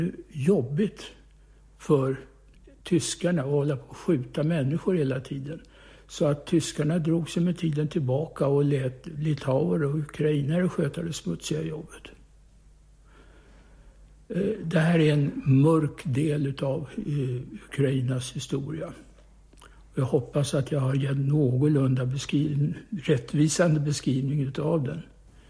Jobbigt för tyskarna att hålla på att skjuta människor hela tiden. Så att tyskarna drog sig med tiden tillbaka och lät litauer och ukrainare sköta det smutsiga jobbet. Det här är en mörk del av Ukrainas historia. Jag hoppas att jag har gett någorlunda rättvisande beskrivning av den.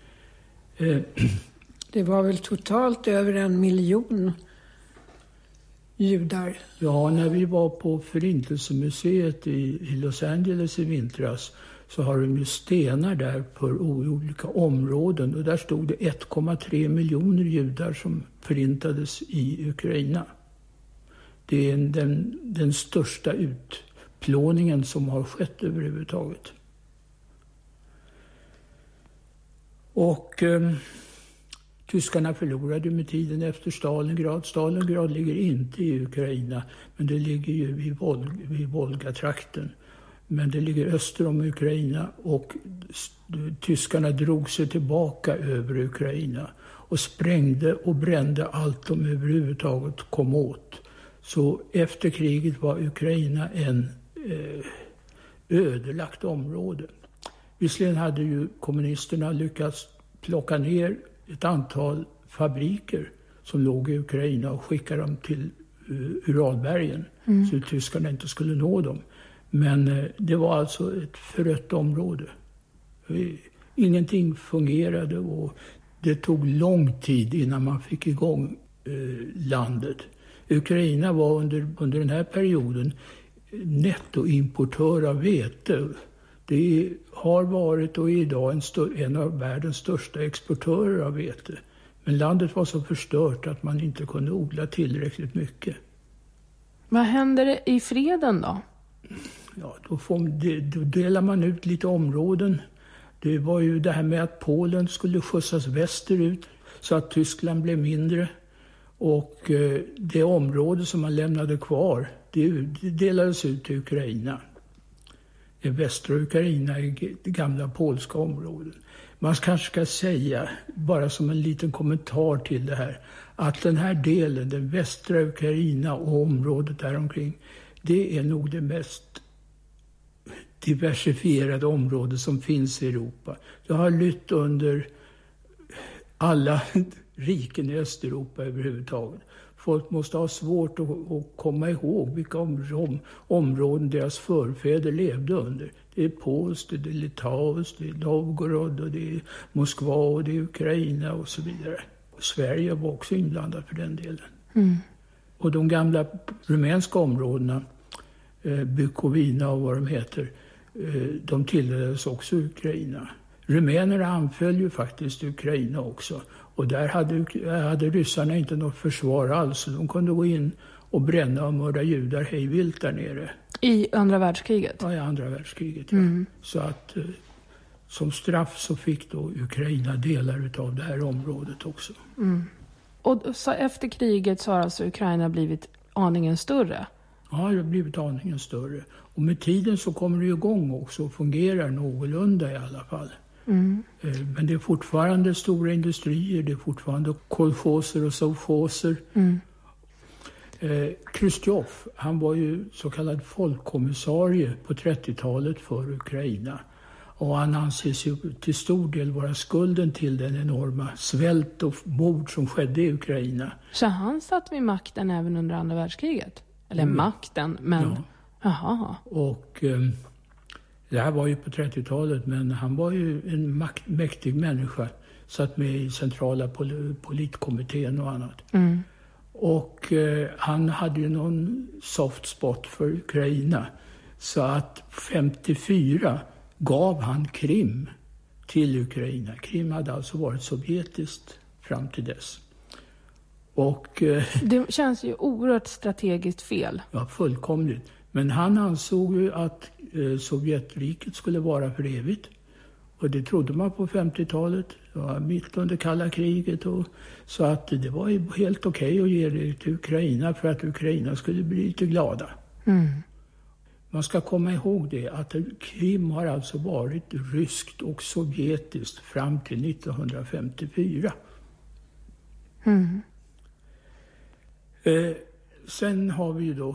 Det var väl totalt över 1 miljon judar? Ja, när vi var på Förintelsemuseet i Los Angeles i vintras så har de ju stenar där för olika områden. Och där stod det 1,3 miljoner judar som förintades i Ukraina. Det är den största utplåningen som har skett överhuvudtaget. Och tyskarna förlorade med tiden efter Stalingrad. Stalingrad ligger inte i Ukraina, men det ligger ju vid Volgatrakten. Men det ligger öster om Ukraina och tyskarna drog sig tillbaka över Ukraina och sprängde och brände allt de överhuvudtaget kom åt. Så efter kriget var Ukraina en ödelagt område. Visserligen hade ju kommunisterna lyckats plocka ner ett antal fabriker som låg i Ukraina och skicka dem till Uralbergen så att tyskarna inte skulle nå dem. Men det var alltså ett förött område. Ingenting fungerade och det tog lång tid innan man fick igång landet. Ukraina var under den här perioden nettoimportör av vete. Det har varit och är idag en av världens största exportörer av vete. Men landet var så förstört att man inte kunde odla tillräckligt mycket. Vad händer i freden då? Ja, då delar man ut lite områden. Det var ju det här med att Polen skulle skjutsas västerut så att Tyskland blev mindre. Och det område som man lämnade kvar, det delades ut till Ukraina. I västra Ukraina är det gamla polska området. Man kanske ska säga, bara som en liten kommentar till det här, att den här delen, den västra Ukraina och området däromkring, det är nog det mest diversifierade område som finns i Europa. Det har lytt under alla riken i Östeuropa överhuvudtaget. Folk måste ha svårt att komma ihåg vilka områden deras förfäder levde under. Det är Polsk, det är Litauiskt, det är Novgorod, och det är Moskva och det är Ukraina och så vidare. Och Sverige var också inblandat för den delen. Mm. Och de gamla rumänska områdena, Bukovina och vad de heter, de tilldelades också Ukraina. Rumänerna anföll ju faktiskt Ukraina också. Och där hade ryssarna inte något försvar alls. Så de kunde gå in och bränna och mörda judar hejvilt där nere. I andra världskriget? Ja, i andra världskriget. Ja. Mm. Så att som straff så fick då Ukraina delar av det här området också. Mm. Och så efter kriget så har alltså Ukraina blivit aningen större? Ja, det har blivit aningen större. Och med tiden så kommer det igång också och fungerar någorlunda i alla fall. Mm. Men det är fortfarande stora industrier, det är fortfarande kolchoser och sovchoser. Mm. Chrusjtjov, han var ju så kallad folkkommissarie på 30-talet för Ukraina. Och han anses ju till stor del vara skulden till den enorma svält och mord som skedde i Ukraina. Så han satt vid makten även under andra världskriget? Eller makten, men... Ja. Jaha. Och det här var ju på 30-talet, men han var ju en mäktig människa. Satt med i centrala politkommittén och annat. Mm. Och han hade ju någon soft spot för Ukraina. Så att 54 gav han Krim till Ukraina. Krim hade alltså varit sovjetiskt fram till dess. Och, det känns ju oerhört strategiskt fel. Ja, fullkomligt. Men han ansåg ju att Sovjetriket skulle vara för evigt. Och det trodde man på 50-talet. Det var mitt under kalla kriget. Så att det var ju helt okej att ge det till Ukraina för att Ukraina skulle bli lite glada. Mm. Man ska komma ihåg det att Krim har alltså varit ryskt och sovjetiskt fram till 1954. Mm. Sen har vi ju då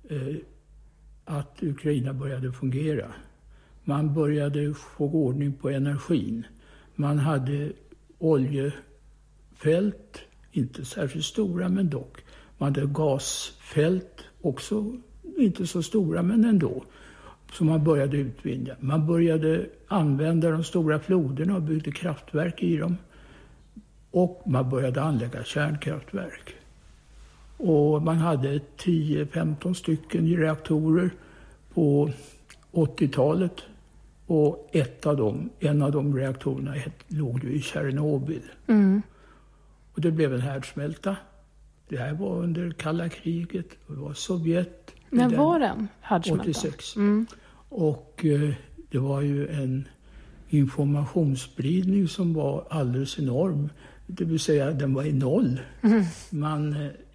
att Ukraina började fungera. Man började få ordning på energin. Man hade oljefält, inte särskilt stora men dock. Man hade gasfält, också inte så stora men ändå. Så man började utvinna. Man började använda de stora floderna och byggde kraftverk i dem. Och man började anlägga kärnkraftverk. Och man hade 10-15 stycken reaktorer på 80-talet. Och en av de reaktorerna låg ju i Tjernobyl. Mm. Och det blev en härdsmälta. Det här var under kalla kriget. Det var Sovjet. När var den härdsmälta? 86. Mm. Och det var ju en informationsspridning som var alldeles enorm. Det vill säga den var i noll. Mm. Man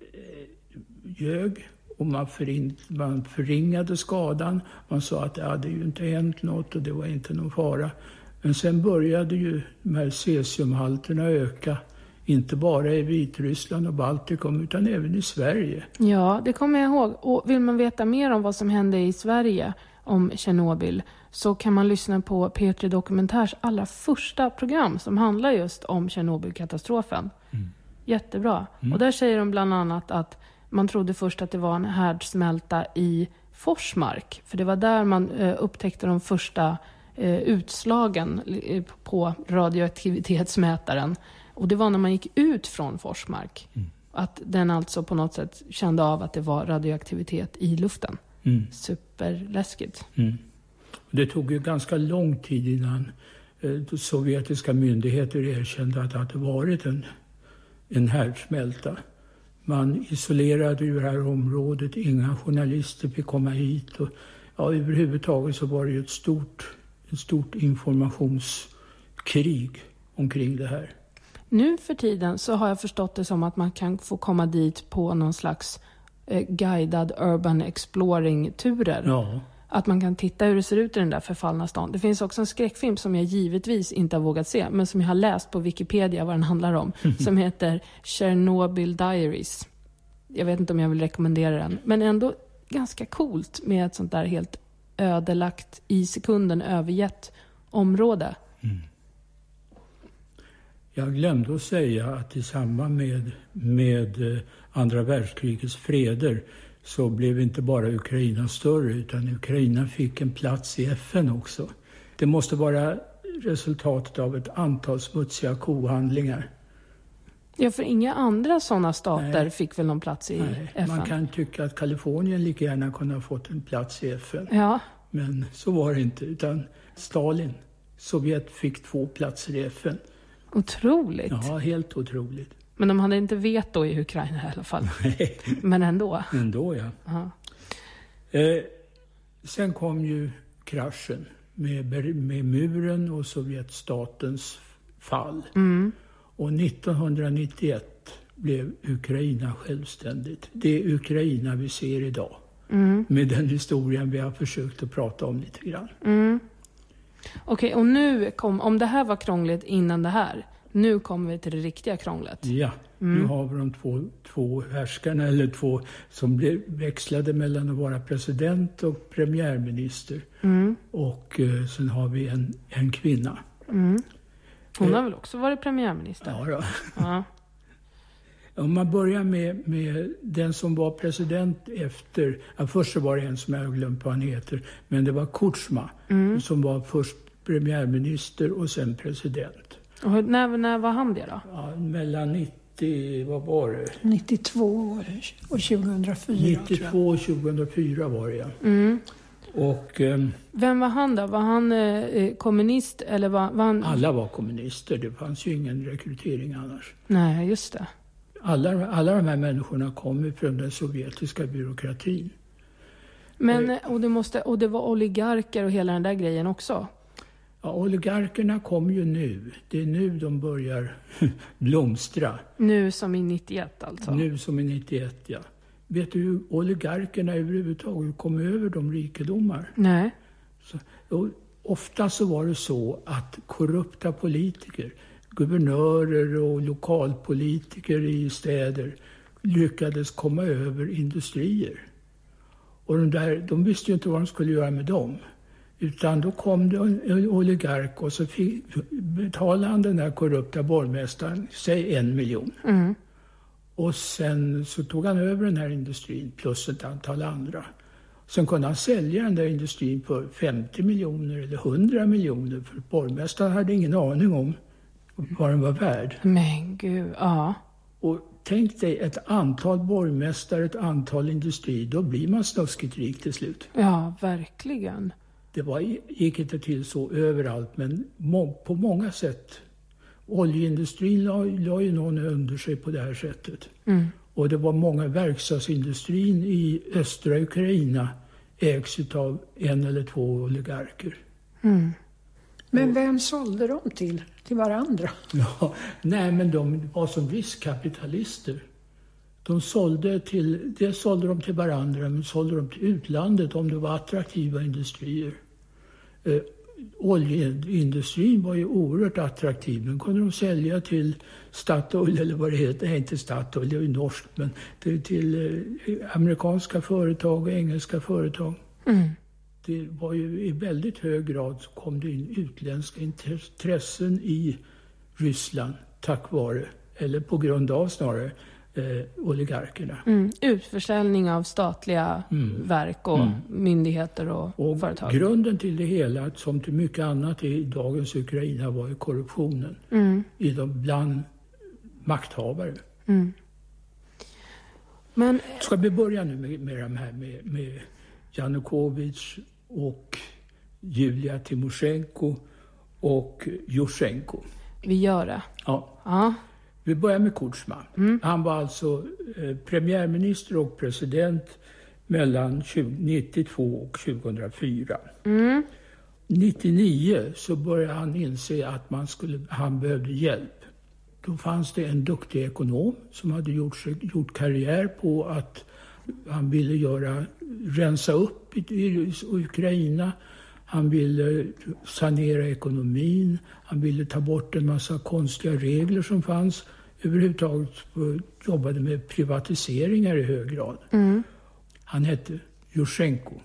ljög och man förringade skadan. Man sa att det hade ju inte hänt något och det var inte någon fara. Men sen började ju de här cesiumhalterna öka. Inte bara i Vitryssland och Baltikum utan även i Sverige. Ja, det kommer jag ihåg. Och vill man veta mer om vad som hände i Sverige om Tjernobyl så kan man lyssna på P3 Dokumentärs allra första program som handlar just om Tjernobylkatastrofen. Mm. Jättebra. Mm. Och där säger de bland annat att man trodde först att det var en härdsmälta i Forsmark. För det var där man upptäckte de första utslagen på radioaktivitetsmätaren. Och det var när man gick ut från Forsmark. Mm. Att den alltså på något sätt kände av att det var radioaktivitet i luften. Mm. Superläskigt. Mm. Det tog ju ganska lång tid innan sovjetiska myndigheter erkände att det hade varit en härdsmälta. Man isolerade ju det här området, inga journalister fick komma hit. Och, ja, överhuvudtaget så var det ju ett stort informationskrig omkring det här. Nu för tiden så har jag förstått det som att man kan få komma dit på någon slags guidad urban exploring-turer. Ja. Att man kan titta hur det ser ut i den där förfallna stan. Det finns också en skräckfilm som jag givetvis inte har vågat se, men som jag har läst på Wikipedia vad den handlar om. Som heter Chernobyl Diaries. Jag vet inte om jag vill rekommendera den. Men ändå ganska coolt med ett sånt där helt ödelagt, i sekunden övergett område. Mm. Jag glömde att säga att i samband med andra världskrigets freder så blev inte bara Ukraina större utan Ukraina fick en plats i FN också. Det måste vara resultatet av ett antal smutsiga kohandlingar. Ja, för inga andra sådana stater fick väl någon plats i FN? Man kan tycka att Kalifornien lika gärna kunde ha fått en plats i FN. Ja. Men så var det inte, utan Sovjet fick 2 platser i FN. Otroligt. Ja, helt otroligt. Men de hade inte veto i Ukraina i alla fall. Nej. Men ändå. Ändå, ja. Sen kom ju kraschen med muren och Sovjetstatens fall. Mm. Och 1991 blev Ukraina självständigt. Det är Ukraina vi ser idag. Mm. Med den historien vi har försökt att prata om lite grann. Mm. Okej, och nu om det här var krångligt innan det här, nu kommer vi till det riktiga krånglet. Ja, nu har vi de två härskarna, eller 2 som växlade mellan att vara president och premiärminister. Mm. Och sen har vi en kvinna. Mm. Hon har väl också varit premiärminister? Ja då. Ja. Om man börjar med den som var president efter... Ja, först så var det en som jag har glömt vad han heter. Men det var Kuchma som var först premiärminister och sen president. Och när var han det då? Ja, mellan 90... Vad var det? 92 och 2004. 92 och 2004 var det, ja. Mm. Och, vem var han då? Var han kommunist eller var han... Alla var kommunister. Det fanns ju ingen rekrytering annars. Nej, just det. Alla de här människorna kom från den sovjetiska byråkratin. Men, och det var oligarker och hela den där grejen också? Ja, oligarkerna kom ju nu. Det är nu de börjar blomstra. Nu som i 91 alltså? Nu som i 91, ja. Vet du hur oligarkerna överhuvudtaget kom över de rikedomar? Nej. Ofta så var det så att korrupta politiker, guvernörer och lokalpolitiker i städer lyckades komma över industrier. Och de visste ju inte vad de skulle göra med dem. Utan då kom det en oligark och så betalade han den här korrupta borgmästaren, säg 1 miljon. Mm. Och sen så tog han över den här industrin plus ett antal andra. Sen kunde han sälja den där industrin för 50 miljoner eller 100 miljoner. För borgmästaren hade ingen aning om vad den var värd. Men gud, ja. Och tänk dig ett antal borgmästare, ett antal industri, då blir man snuskigt rik till slut. Ja, verkligen. Gick inte till så överallt, men på många sätt. Oljeindustrin la ju någon under sig på det här sättet. Mm. Och det var många verkstadsindustrin i östra Ukraina ägs av 1 eller 2 oligarker. Mm. Men vem sålde de till varandra? Ja, nej, men de var som riskkapitalister. Dels sålde de till varandra, men sålde de till utlandet om det var attraktiva industrier. Oljeindustrin var ju oerhört attraktiv. Den kunde de sälja till Statoil, eller vad det heter. Nej, inte Statoil, det är ju norskt, men till amerikanska företag och engelska företag. Mm. Det var ju i väldigt hög grad så kom det in utländska intressen i Ryssland tack vare, eller på grund av snarare, oligarkerna. Mm. Utförsäljning av statliga verk och myndigheter och företag. Grunden till det hela, som till mycket annat i dagens Ukraina, var ju korruptionen bland makthavare. Mm. Men ska vi börja nu med de här med Janukovytj och Julia Timoshenko och Yushchenko. Vi gör det. Ja. Vi börjar med Kuchma. Han var alltså premiärminister och president mellan 1992 och 2004. 1999 så började han inse att han behövde hjälp. Då fanns det en duktig ekonom som hade gjort karriär på att han ville rensa upp i Ukraina. Han ville sanera ekonomin. Han ville ta bort en massa konstiga regler som fanns. Överhuvudtaget jobbade med privatiseringar i hög grad. Han hette Yushchenko.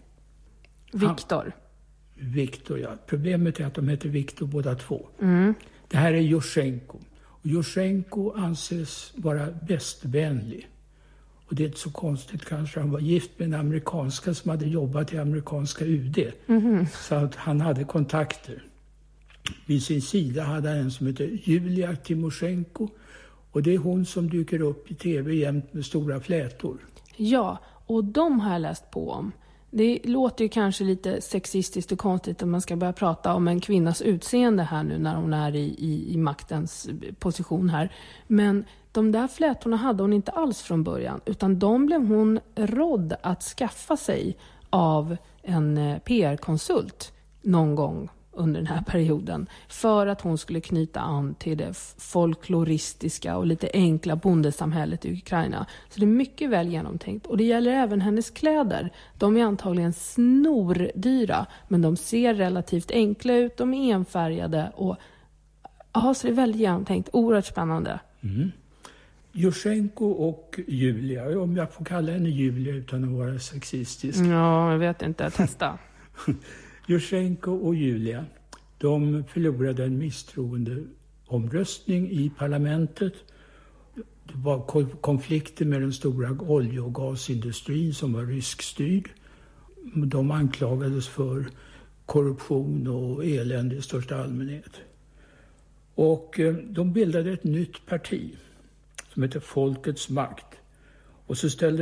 Viktor, ja. Problemet är att de heter Viktor båda två. Det här är Yushchenko. Och Yushchenko anses vara västvänlig. Och det är inte så konstigt kanske. Han var gift med en amerikanska som hade jobbat i amerikanska UD. Så att han hade kontakter. Vid sin sida hade han en som heter Julia Timoshenko. Och det är hon som dyker upp i tv jämt med stora flätor. Ja, och de har jag läst på om. Det låter ju kanske lite sexistiskt och konstigt om man ska börja prata om en kvinnas utseende här nu när hon är i maktens position här. Men de där flätorna hade hon inte alls från början, utan de blev hon rådd att skaffa sig av en PR-konsult någon gång under den här perioden för att hon skulle knyta an till det folkloristiska och lite enkla bondesamhället i Ukraina. Så det är mycket väl genomtänkt. Och det gäller även hennes kläder. De är antagligen snordyra, men de ser relativt enkla ut. De är enfärgade och så det är väldigt genomtänkt. Oerhört spännande. Yushchenko och Julia, om jag får kalla henne Julia utan att vara sexistisk. Ja, jag vet inte. Testa. Yushchenko och Julia, de förlorade en misstroendeomröstning i parlamentet. Det var konflikter med den stora olje- och gasindustrin som var ryskstyrd. De anklagades för korruption och elände i största allmänhet. Och de bildade ett nytt parti som heter Folkets makt. Och så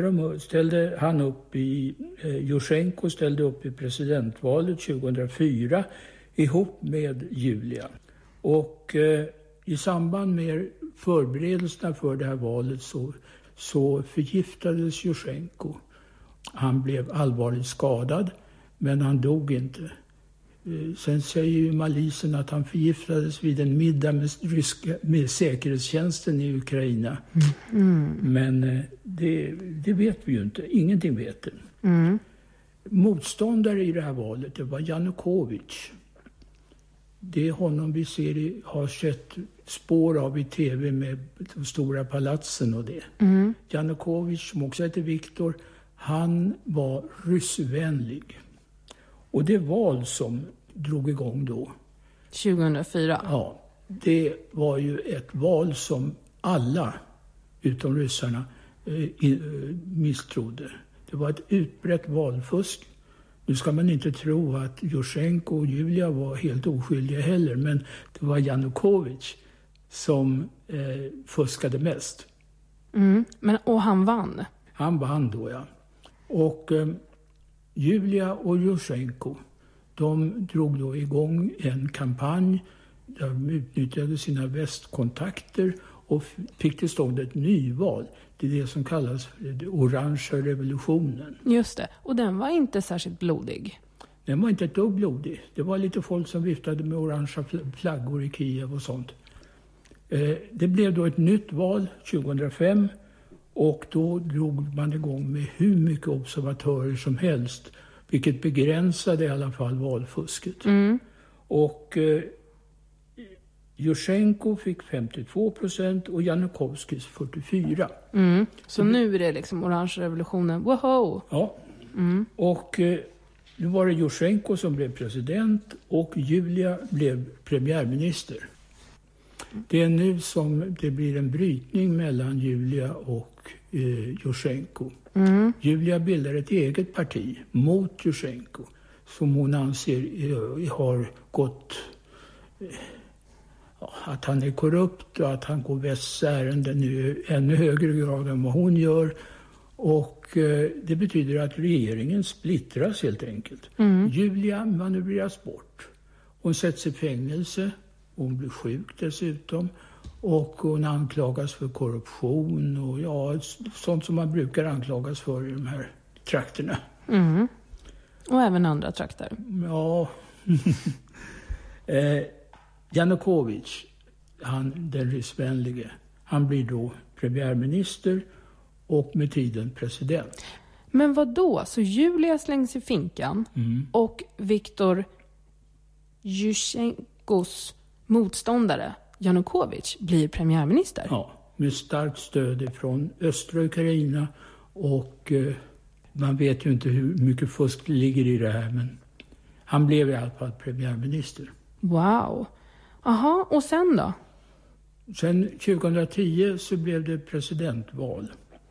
Yushchenko ställde upp i presidentvalet 2004 ihop med Julia. Och i samband med förberedelserna för det här valet så förgiftades Yushchenko. Han blev allvarligt skadad, men han dog inte. Sen säger ju malisen att han förgiftades vid en middag med säkerhetstjänsten i Ukraina. Men det vet vi ju inte. Ingenting vet det. Motståndare i det här valet, det var Janukovytj. det är honom vi har sett spår av i tv med de stora palatsen och det. Janukovic, som också heter Viktor, han var ryssvänlig. Och det val som drog igång då 2004. Ja, det var ju ett val som alla utom ryssarna misstrodde. Det var ett utbrett valfusk. Nu ska man inte tro att Jusjenko och Julia var helt oskyldiga heller, men det var Janukovic som fuskade mest. Och han vann? Han vann då, ja. Och Julia och Jusjenko, de drog då igång en kampanj där de utnyttjade sina västkontakter och fick till stånd ett nyval. Det är det som kallas den orangea revolutionen. Just det, och den var inte särskilt blodig. Den var inte ett dugg blodig. Det var lite folk som viftade med orangea flaggor i Kiev och sånt. Det blev då ett nytt val 2005 och då drog man igång med hur mycket observatörer som helst, vilket begränsade i alla fall valfusket. Och Jusjenko fick 52% och Janukovskis 44%. Så nu är det liksom orange revolutionen. Wow! Ja, och nu var det Jusjenko som blev president och Julia blev premiärminister. Det är nu som det blir en brytning mellan Julia och Jusjenko. Julia bildar ett eget parti mot Jusjenko som hon anser har gått... att han är korrupt och att han går västs ärenden i ännu högre grad än vad hon gör. Och det betyder att regeringen splittras helt enkelt. Julia manövreras bort. Hon sätts i fängelse. Hon blir sjuk dessutom. Och hon anklagas för korruption och sånt som man brukar anklagas för i de här trakterna. Och även andra trakter. Ja. Janukovic, den ryssvänlige, han blir då premiärminister och med tiden president. Men vad då? Så Julia slängs i finkan och Viktor Jusjenkos motståndare Janukovic blir premiärminister? Ja, med starkt stöd från östra Ukraina och man vet ju inte hur mycket fusk ligger i det här, men han blev i alla fall premiärminister. Wow. Aha, och sen då? Sen 2010 så blev det presidentval.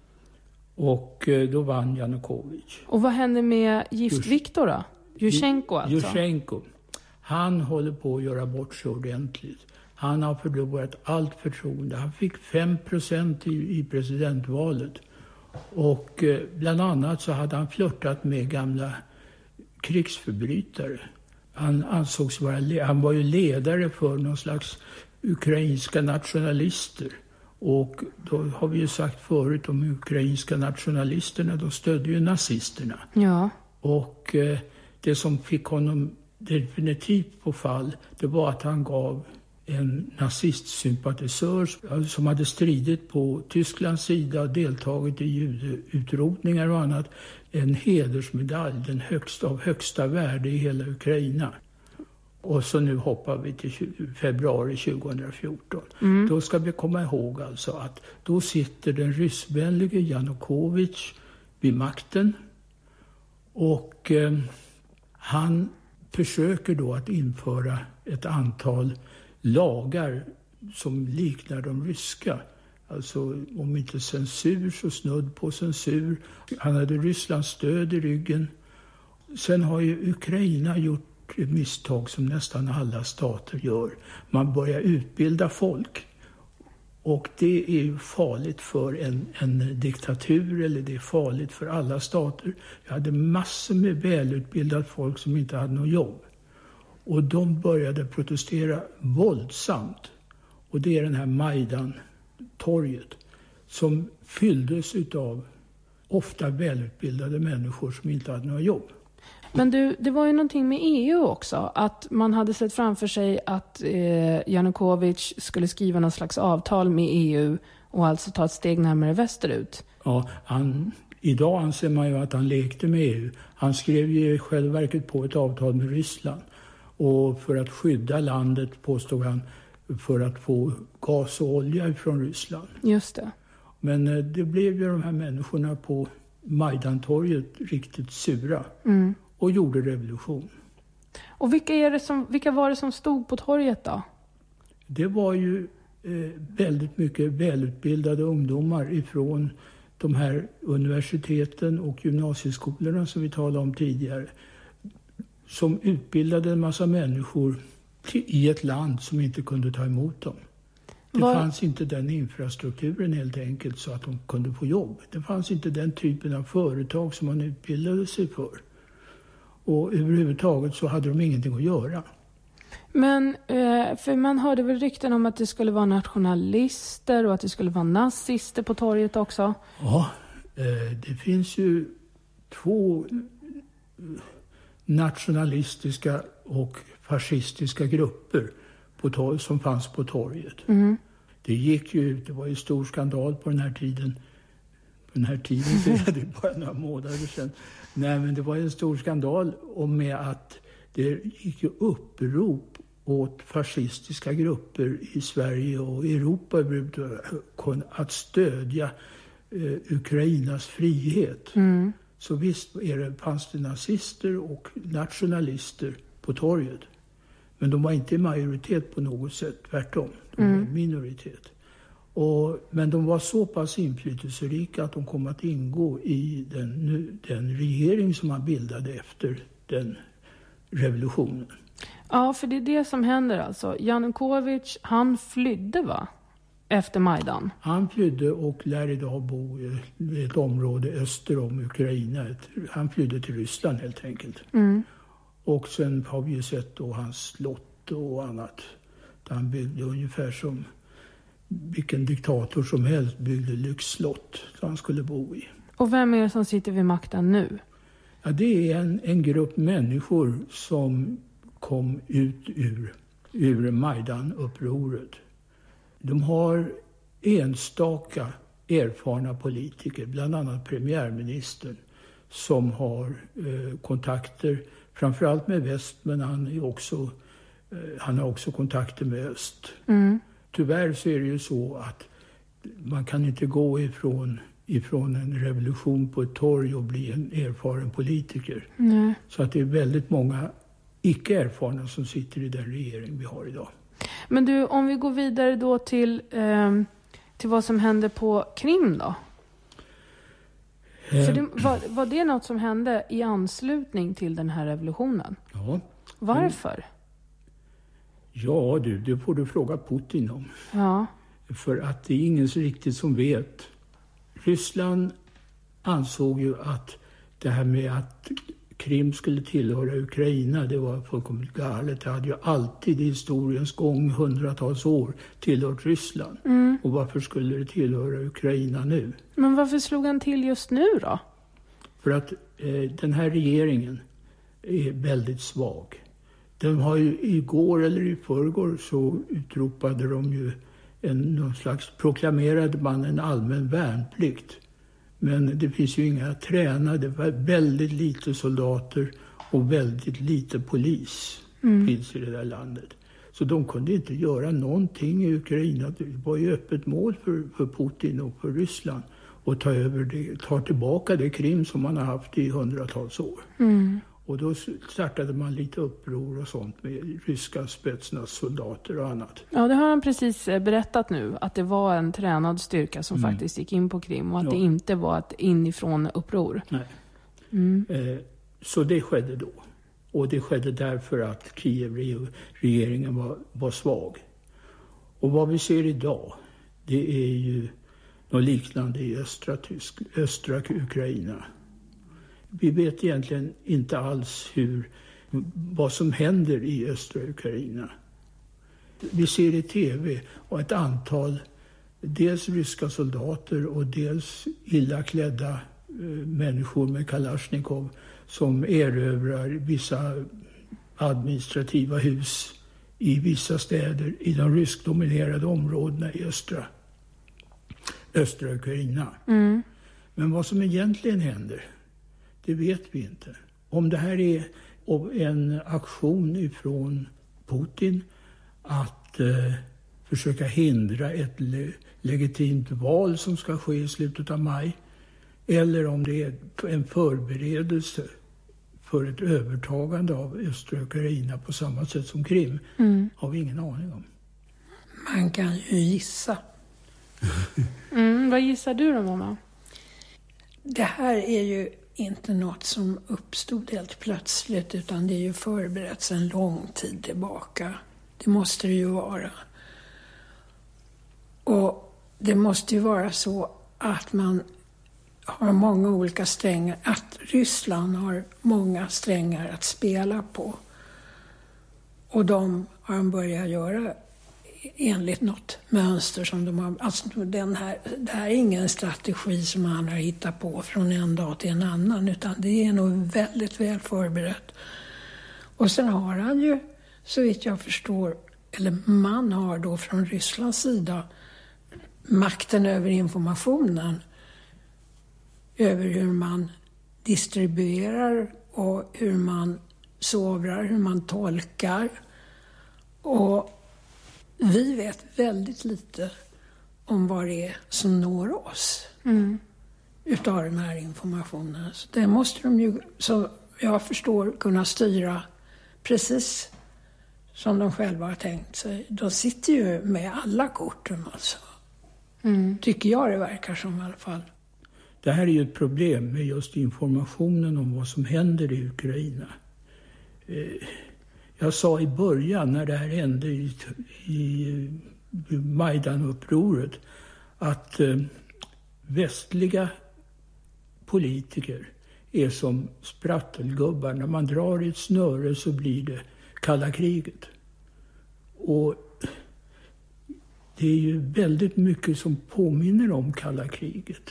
Och då vann Janukovic. Och vad hände med Viktor då? Jusjenko alltså? Jusjenko. Han håller på att göra bort sig ordentligt. Han har förlorat allt förtroende. Han fick 5% i presidentvalet. Och bland annat så hade han flörtat med gamla krigsförbrytare. Han ansågs han var ju ledare för någon slags ukrainska nationalister. Och då har vi ju sagt förut, de ukrainska nationalisterna, de stödde ju nazisterna. Ja. Och det som fick honom definitivt på fall, det var att han gav en nazistsympatisör som hade stridit på Tysklands sida och deltagit i judeutrotningar och annat, en hedersmedalj, den högsta värde i hela Ukraina. Och så nu hoppar vi till februari 2014. Då ska vi komma ihåg alltså att då sitter den ryssvänlige Janukovic vid makten och han försöker då att införa ett antal lagar som liknar de ryska. Alltså om inte censur så snudd på censur. Han hade Rysslands stöd i ryggen. Sen har ju Ukraina gjort ett misstag som nästan alla stater gör. Man börjar utbilda folk. Och det är ju farligt för en diktatur, eller det är farligt för alla stater. Jag hade massor med välutbildat folk som inte hade något jobb. Och de började protestera våldsamt. Och det är den här Majdan-torget som fylldes av ofta välutbildade människor som inte hade några jobb. Men du, det var ju någonting med EU också. Att man hade sett framför sig att Janukovic skulle skriva någon slags avtal med EU och alltså ta ett steg närmare västerut. Ja, idag anser man ju att han lekte med EU. Han skrev ju i själva verket på ett avtal med Ryssland. Och för att skydda landet, påstod han, för att få gas och olja från Ryssland. Just det. Men det blev ju de här människorna på Majdantorget riktigt sura och gjorde revolution. Och vilka var det som stod på torget då? Det var ju väldigt mycket välutbildade ungdomar ifrån de här universiteten och gymnasieskolorna som vi talade om tidigare. Som utbildade en massa människor i ett land som inte kunde ta emot dem. Det fanns inte den infrastrukturen helt enkelt så att de kunde få jobb. Det fanns inte den typen av företag som man utbildade sig för. Och överhuvudtaget så hade de ingenting att göra. Men, för man hörde väl rykten om att det skulle vara nationalister och att det skulle vara nazister på torget också? Ja, det finns ju 2 nationalistiska och fascistiska grupper som fanns på torget. Mm. Det var ju stor skandal på den här tiden. På den här tiden så är det bara några månader sedan. Nej, men det var en stor skandal med att det gick ju upprop åt fascistiska grupper i Sverige och Europa att stödja Ukrainas frihet. Mm. Så visst fanns det nazister och nationalister på torget. Men de var inte i majoritet på något sätt, tvärtom. De var en minoritet. Men de var så pass inflytelserika att de kom att ingå i den regering som man bildade efter den revolutionen. Ja, för det är det som händer alltså. Janukovyč, han flydde va? Efter Majdan. Han flydde och lär idag bo i ett område öster om Ukraina. Han flydde till Ryssland helt enkelt. Mm. Och sen har vi ju sett då hans slott och annat. Där han byggde ungefär som vilken diktator som helst byggde lyxslott som han skulle bo i. Och vem är det som sitter vid makten nu? Ja, det är en grupp människor som kom ut ur Majdan-upproret. De har enstaka erfarna politiker, bland annat premiärministern, som har kontakter framförallt med väst, men han har också kontakter med öst. Mm. Tyvärr så är det ju så att man kan inte gå ifrån en revolution på ett torg och bli en erfaren politiker. Mm. Så att det är väldigt många icke-erfarna som sitter i den regering vi har idag. Men du, om vi går vidare då till vad som hände på Krim då? För var det något som hände i anslutning till den här revolutionen? Ja. Varför? Ja, det får du fråga Putin om. Ja. För att det är ingen riktigt som vet. Ryssland ansåg ju att det här med att Krim skulle tillhöra Ukraina, det var fullkomligt galet. Det hade ju alltid i historiens gång, hundratals år, tillhört Ryssland. Mm. Och varför skulle det tillhöra Ukraina nu? Men varför slog han till just nu då? För att den här regeringen är väldigt svag. De har ju igår eller i förrgår så utropade de ju proklamerade man en allmän värnplikt. Men det finns ju inga tränade, väldigt lite soldater och väldigt lite polis finns i det där landet. Så de kunde inte göra någonting i Ukraina. Det var ju öppet mål för Putin och för Ryssland att ta tillbaka det Krim som man har haft i hundratals år. Mm. Och då startade man lite uppror och sånt med ryska spetsnazsoldater och annat. Ja, det har han precis berättat nu. Att det var en tränad styrka som faktiskt gick in på Krim. Och att det inte var ett inifrån uppror. Nej. Mm. Så det skedde då. Och det skedde därför att Kiev-regeringen var svag. Och vad vi ser idag, det är ju något liknande i östra Ukraina. Vi vet egentligen inte alls vad som händer i östra Ukraina. Vi ser i tv och ett antal dels ryska soldater och dels illa klädda människor med Kalashnikov som erövrar vissa administrativa hus i vissa städer i de ryskdominerade områdena i östra Ukraina. Mm. Men vad som egentligen händer, det vet vi inte. Om det här är en aktion ifrån Putin att försöka hindra ett legitimt val som ska ske i slutet av maj. Eller om det är en förberedelse för ett övertagande av östra Ukraina på samma sätt som Krim. Har vi ingen aning om. Man kan ju gissa. Vad gissar du då, mamma? Det här är ju inte något som uppstod helt plötsligt, utan det är ju förberett sedan lång tid tillbaka. Det måste det ju vara. Och det måste ju vara så att man har många olika strängar, att Ryssland har många strängar att spela på. Och de har de börjat göra enligt något mönster som de har. Alltså det här är ingen strategi som man har hittat på från en dag till en annan, utan det är nog väldigt väl förberett. Och sen har han ju, så vitt jag förstår, eller man har då från Rysslands sida makten över informationen, över hur man distribuerar och hur man sovrar, hur man tolkar. Och vi vet väldigt lite om vad det är som når oss utav den här informationen. Så det måste de ju, så jag förstår, kunna styra precis som de själva har tänkt sig. De sitter ju med alla korten alltså. Tycker jag det verkar som i alla fall. Det här är ju ett problem med just informationen om vad som händer i Ukraina. Jag sa i början när det här hände i Majdan-upproret att västliga politiker är som sprattelgubbar. När man drar i ett snöre så blir det kalla kriget. Och det är ju väldigt mycket som påminner om kalla kriget.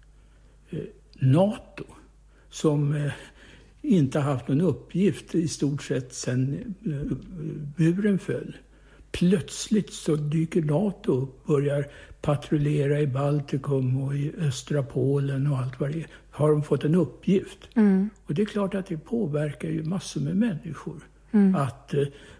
NATO, som inte haft någon uppgift i stort sett sedan muren föll. Plötsligt så dyker NATO upp, börjar patrullera i Baltikum och i östra Polen och allt vad det är. Har de fått en uppgift. Och det är klart att det påverkar ju massor med människor. Att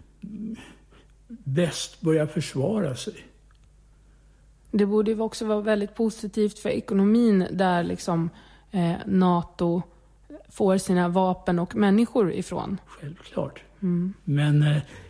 väst börjar försvara sig. Det borde ju också vara väldigt positivt för ekonomin där liksom NATO får sina vapen och människor ifrån. Självklart. Men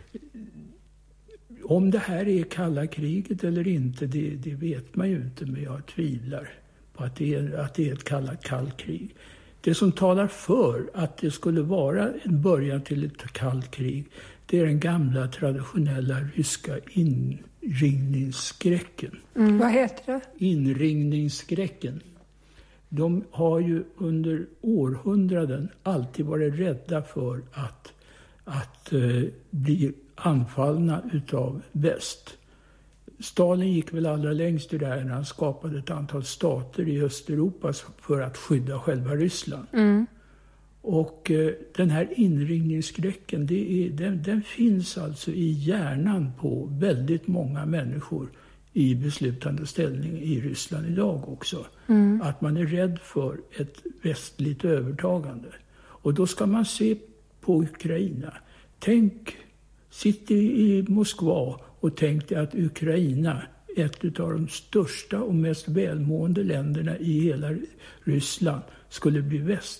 om det här är kalla kriget eller inte, det vet man ju inte. Men jag tvivlar på att det är ett kallt krig. Det som talar för att det skulle vara en början till ett kallt krig, det är den gamla traditionella ryska inringningsskräcken. Vad heter det? Inringningsskräcken. De har ju under århundraden alltid varit rädda för att bli anfallna utav väst. Stalin gick väl allra längst i det här när han skapade ett antal stater i Östeuropa för att skydda själva Ryssland. Och den här inringningsskräcken, den finns alltså i hjärnan på väldigt många människor i beslutande ställning i Ryssland idag också. Att man är rädd för ett västligt övertagande. Och då ska man se på Ukraina. Sitt i Moskva och tänk dig att Ukraina, ett av de största och mest välmående länderna i hela Ryssland, skulle bli väst.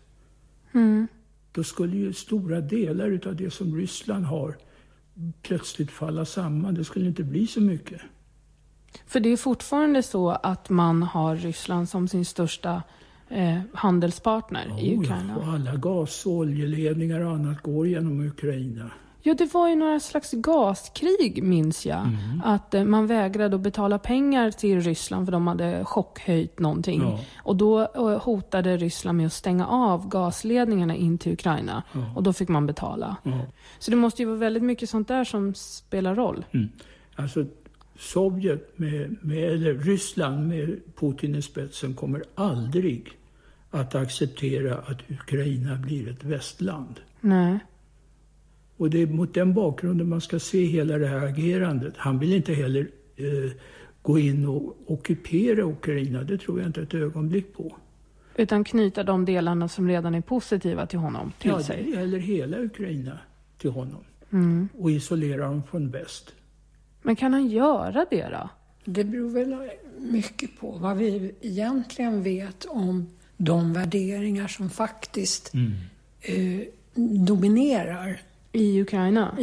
Då skulle ju stora delar av det som Ryssland har plötsligt falla samman. Det skulle inte bli så mycket. För det är fortfarande så att man har Ryssland som sin största handelspartner i Ukraina. Och alla gas- och oljeledningar och annat går genom Ukraina. Ja, det var ju några slags gaskrig, minns jag. Att man vägrade att betala pengar till Ryssland för de hade chockhöjt någonting. Ja. Och då hotade Ryssland med att stänga av gasledningarna in till Ukraina. Ja. Och då fick man betala. Ja. Så det måste ju vara väldigt mycket sånt där som spelar roll. Alltså Sovjet eller Ryssland med Putin i spetsen kommer aldrig att acceptera att Ukraina blir ett västland. Nej. Och det är mot den bakgrunden man ska se hela det här agerandet. Han vill inte heller gå in och ockupera Ukraina. Det tror jag inte ett ögonblick på. Utan knyta de delarna som redan är positiva till honom till sig. Ja, eller hela Ukraina till honom. Och isolera dem från väst. Men kan han göra det då? Det beror väl mycket på vad vi egentligen vet om de värderingar som faktiskt dominerar i Ukraina.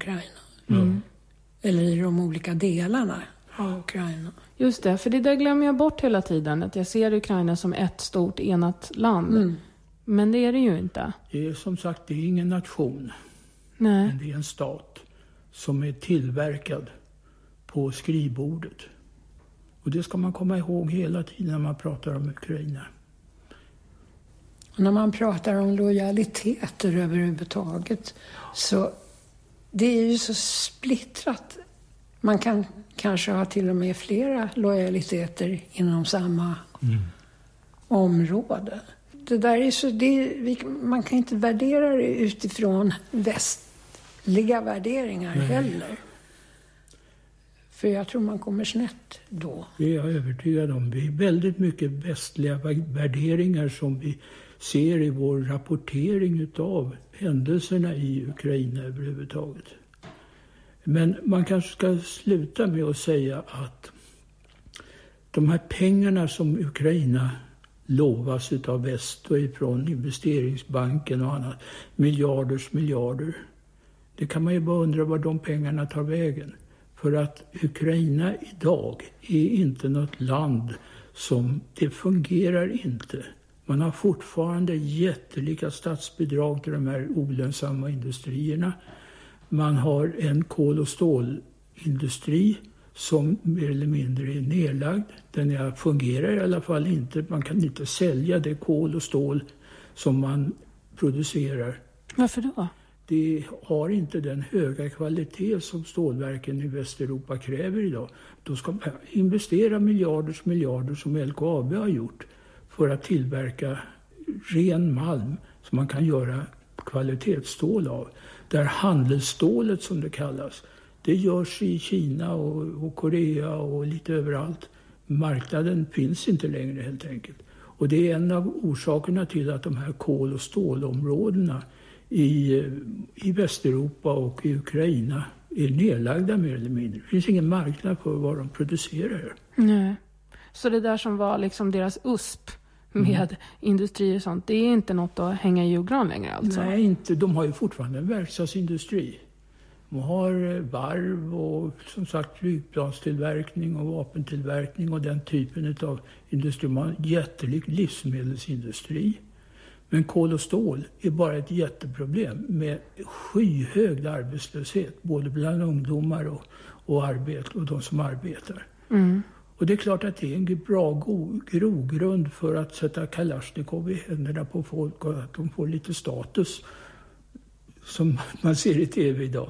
Eller i de olika delarna av Ukraina. Just det, för det där glömmer jag bort hela tiden. Att jag ser Ukraina som ett stort enat land. Men det är det ju inte. Det är som sagt, det är ingen nation. Nej. Men det är en stat som är tillverkad på skrivbordet. Och det ska man komma ihåg hela tiden när man pratar om Ukraina. Och när man pratar om lojaliteter överhuvudtaget, så det är ju så splittrat. Man kan kanske ha till och med flera lojaliteter inom samma område. Det där är så, man kan inte värdera det utifrån västliga värderingar heller. För jag tror man kommer snett då. Det är jag övertygad om. Det är väldigt mycket västliga värderingar som vi ser i vår rapportering av händelserna i Ukraina överhuvudtaget. Men man kanske ska sluta med att säga att de här pengarna som Ukraina lovas av väst och ifrån investeringsbanken och annat, miljarder. Det kan man ju bara undra var de pengarna tar vägen. För att Ukraina idag är inte något land som, det fungerar inte. Man har fortfarande jättelika statsbidrag till de här olönsamma industrierna. Man har en kol- och stålindustri som mer eller mindre är nedlagd. Den fungerar i alla fall inte. Man kan inte sälja det kol och stål som man producerar. Varför då? Det har inte den höga kvalitet som stålverken i Västeuropa kräver idag. Då ska man investera miljarder som LKAB har gjort för att tillverka ren malm som man kan göra kvalitetsstål av. Där handelsstålet, som det kallas, det görs i Kina och Korea och lite överallt. Marknaden finns inte längre helt enkelt. Och det är en av orsakerna till att de här kol- och stålområdena i Västeuropa och i Ukraina är nedlagda mer eller mindre. Det finns ingen marknad för vad de producerar. Nej. Så det där som var liksom deras USP med industrier och sånt, det är inte något att hänga i julgran längre alltså? Nej, inte. De har ju fortfarande en verkstadsindustri. De har varv och som sagt flygplanstillverkning och vapentillverkning och den typen av industri. Man har en jättelik livsmedelsindustri. Men kol och stål är bara ett jätteproblem med skyhög arbetslöshet både bland ungdomar och de som arbetar. Och det är klart att det är en bra grogrund för att sätta Kalashnikov i händerna på folk och att de får lite status som man ser i tv idag.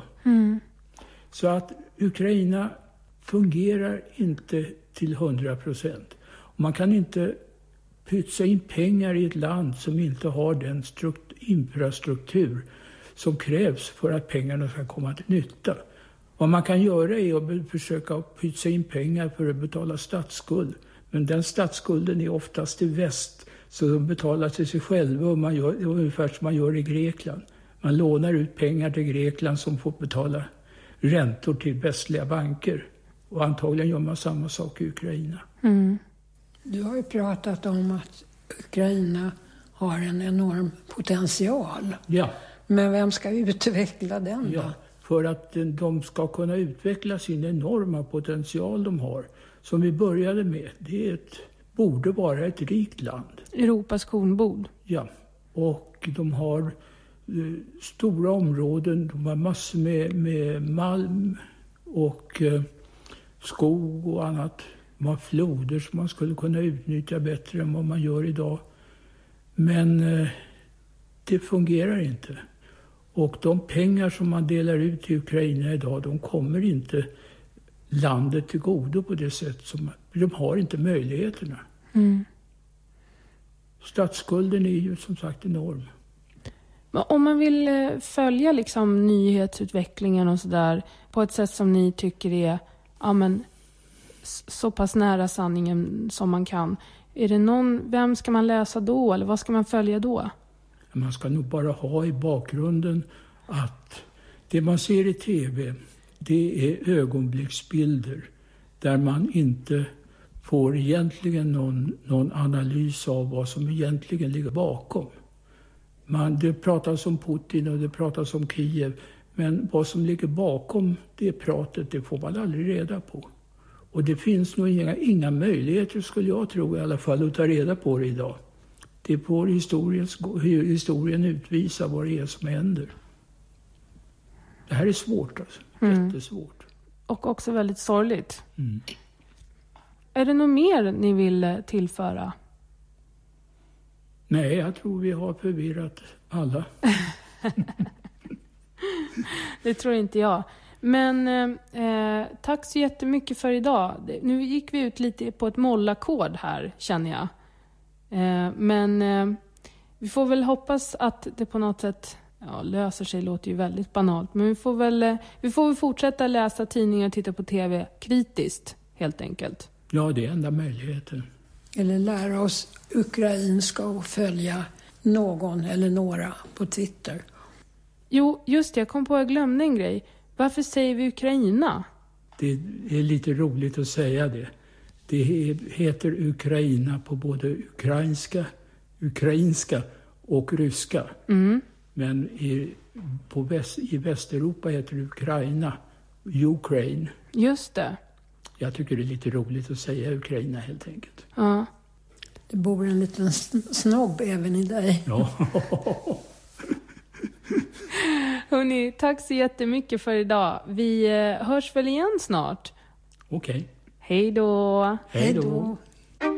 Så att Ukraina fungerar inte till 100%. Man kan inte pytsa in pengar i ett land som inte har den infrastruktur som krävs för att pengarna ska komma till nytta. Vad man kan göra är att försöka pytsa in pengar för att betala statsskuld. Men den statsskulden är oftast i väst, så de betalar till sig själva och man gör ungefär som man gör i Grekland. Man lånar ut pengar till Grekland som får betala räntor till västliga banker. Och antagligen gör man samma sak i Ukraina. Du har ju pratat om att Ukraina har en enorm potential. Ja. Men vem ska utveckla den då? Ja, för att de ska kunna utveckla sin enorma potential de har. Som vi började med, borde vara ett rikt land. Europas kornbod. Ja, och de har stora områden, de har massor med malm och skog och annat. De har floder som man skulle kunna utnyttja bättre än vad man gör idag. Men det fungerar inte. Och de pengar som man delar ut till Ukraina idag, de kommer inte landet till godo på det sätt som de har inte möjligheterna. Statsskulden är ju som sagt enorm. Om man vill följa liksom nyhetsutvecklingen och sådär på ett sätt som ni tycker är så pass nära sanningen som man kan. Är det vem ska man läsa då eller vad ska man följa då? Man ska nog bara ha i bakgrunden att det man ser i tv, det är ögonblicksbilder där man inte får egentligen någon analys av vad som egentligen ligger bakom. Det pratas om Putin och det pratas om Kiev, men vad som ligger bakom det pratet, det får man aldrig reda på. Och det finns nog inga möjligheter, skulle jag tro i alla fall, att ta reda på det idag. Det får historien utvisa vad det är som händer. Det här är svårt alltså. Jättesvårt. Och också väldigt sorgligt. Är det något mer ni vill tillföra? Nej, jag tror vi har förvirrat alla. Det tror inte jag. Men tack så jättemycket för idag. Nu gick vi ut lite på ett mollackord här, känner jag. Men vi får väl hoppas att det på något sätt löser sig. Låter ju väldigt banalt. Men vi får väl fortsätta läsa tidningar och titta på tv kritiskt, helt enkelt. Ja, det är enda möjligheten. Eller lära oss ukrainska och följa någon eller några på Twitter. Jo, just det. Jag kom på att jag glömde en grej. Varför säger vi Ukraina? Det är lite roligt att säga det. Det heter Ukraina på både ukrainska och ryska. Men i Västeuropa heter det Ukraina. Ukraine. Just det. Jag tycker det är lite roligt att säga Ukraina helt enkelt. Ja. Det bor en liten snobb även i dig. Ja. Hörrni, tack så jättemycket för idag. Vi hörs väl igen snart. Okej. Hej då. Hej då.